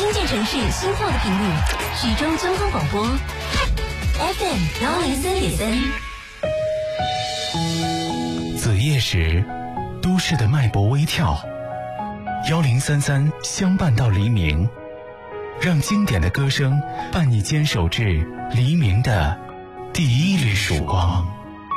听见城市心跳的频率，徐州交通广播 FM103.3。 子夜时，都市的脉搏微跳，1033相伴到黎明，让经典的歌声伴你坚守至黎明的第一缕曙光。